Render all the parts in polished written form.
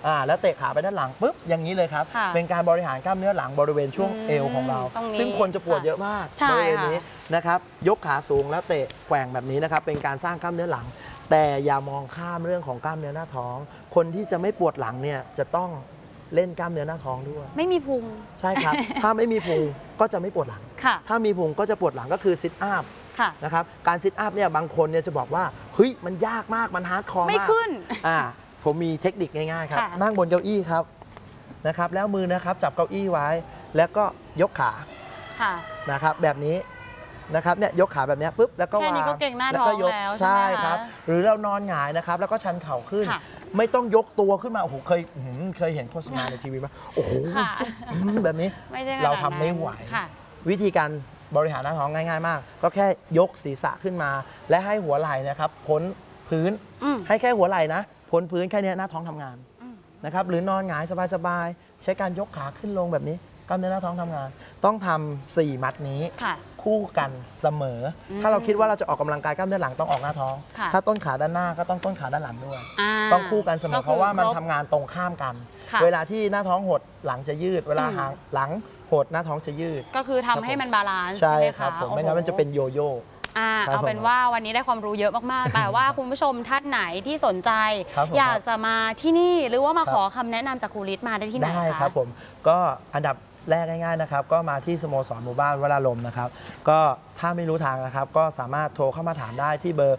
แล้วเตะขาไปด้านหลังปุ๊บอย่างนี้เลยครับเป็นการบริหารกล้ามเนื้อหลังบริเวณช่วงเอวของเราซึ่งคนจะปวดเยอะมากบริเวณนี้นะครับยกขาสูงแล้วเตะแกว่งแบบนี้นะครับเป็นการสร้างกล้ามเนื้อหลังแต่อย่ามองข้ามเรื่องของกล้ามเนื้อหน้าท้องคนที่จะไม่ปวดหลังเนี่ยจะต้องเล่นกล้ามเนื้อหน้าท้องด้วยไม่มีพุงใช่ครับ ถ้าไม่มีพุงก็จะไม่ปวดหลังถ้ามีพุงก็จะปวดหลังก็คือซิทอัพนะครับการซิทอัพเนี่ยบางคนเนี่ยจะบอกว่าเฮ้ยมันยากมากมันฮาร์ดคอร์มากไม่ขึ้นผมมีเทคนิคง่ายๆครับนั่งบนเก้าอี้ครับนะครับแล้วมือนะครับจับเก้าอี้ไว้แล้วก็ยกขานะครับแบบนี้นะครับเนี่ยยกขาแบบนี้ปุ๊บแล้วก็วางแค่นี้ก็เก่งหน้าท้องแล้วใช่ครับหรือเรานอนหงายนะครับแล้วก็ชันเข่าขึ้นไม่ต้องยกตัวขึ้นมาโอ้โหเคยเห็นโฆษณาในทีวีป่ะโอ้โหแบบนี้เราทำไม่ไหววิธีการบริหารหน้าท้องง่ายๆมากก็แค่ยกศีรษะขึ้นมาและให้หัวไหล่นะครับพ้นพื้นให้แค่หัวไหล่นะพ้นพื้นแค่นี้หน้าท้องทำงานนะครับหรือนอนหงายสบายๆใช้การยกขาขึ้นลงแบบนี้กล้ามเนื้อหน้าท้องทำงานต้องทำ4 มัดนี้คู่กันเสมอถ้าเราคิดว่าเราจะออกกำลังกายกล้ามเนื้อหลังต้องออกหน้าท้องถ้าต้นขาด้านหน้าก็ต้องต้นขาด้านหลังด้วยต้องคู่กันเสมอเพราะว่ามันทำงานตรงข้ามกันเวลาที่หน้าท้องหดหลังจะยืดเวลาหลังหดหน้าท้องจะยืดก็คือทำให้มันบาลานซ์ใช่ไหมครับผมไม่งั้นมันจะเป็นโยโย่เอาเป็นว่าวันนี้ได้ความรู้เยอะมากๆแต่ว่าคุณผู้ชมท่านไหนที่สนใจอยากจะมาที่นี่หรือว่ามาขอคำแนะนำจากครูฤทธิ์มาได้ที่ไหนคะได้ครับผมก็อันดับแรกง่ายๆนะครับก็มาที่สโมสรหมู่บ้านวราลมนะครับก็ถ้าไม่รู้ทางนะครับก็สามารถโทรเข้ามาถามได้ที่เบอร์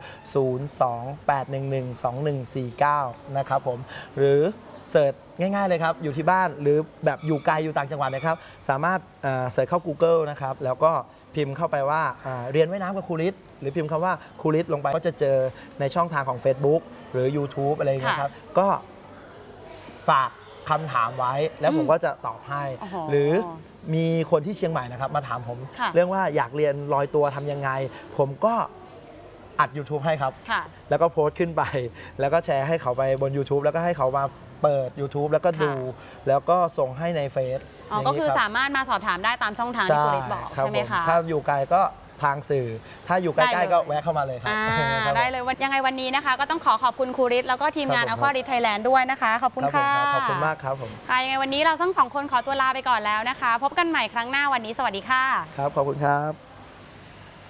028112149 นะครับผมหรือเสิร์ชง่ายๆเลยครับอยู่ที่บ้านหรือแบบอยู่ไกลอยู่ต่างจังหวัดนะครับสามารถเสิร์ชเข้า Google นะครับแล้วก็พิมพ์เข้าไปว่าเรียนว่ายน้ำกับครูฤทธิ์หรือพิมพ์คำว่าครูฤทธิ์ลงไปก็จะเจอในช่องทางของ Facebook หรือ YouTube อะไรอย่างเงี้ยครับก็ฝากคำถามไว้แล้วผมก็จะตอบให้หรือมีคนที่เชียงใหม่นะครับมาถามผมเรื่องว่าอยากเรียนลอยตัวทำยังไงผมก็อัด YouTube ให้ครับแล้วก็โพสต์ขึ้นไปแล้วก็แชร์ให้เขาไปบน YouTube แล้วก็ให้เขามาเปิด YouTube แล้วก็ดูแล้วก็ส่งให้ในเฟซก็คือสามารถมาสอบถามได้ตามช่องทางที่คุณฤทธิ์บอกใช่ไหมคะถ้าอยู่ไกลก็ทางสื่อถ้าอยู่ใกล้ๆก็แวะเข้ามาเลยครับได้เลยยังไงวันนี้นะคะก็ต้องขอบคุณครูฤทธิ์แล้วก็ทีมงานอัลฟาฤทธิ์ไทยแลนด์ด้วยนะคะขอบคุณค่ะขอบคุณมากครับผมค่ะยังไงวันนี้เราทั้ง2 คนขอตัวลาไปก่อนแล้วนะคะพบกันใหม่ครั้งหน้าวันนี้สวัสดีค่ะครับขอบคุณครับ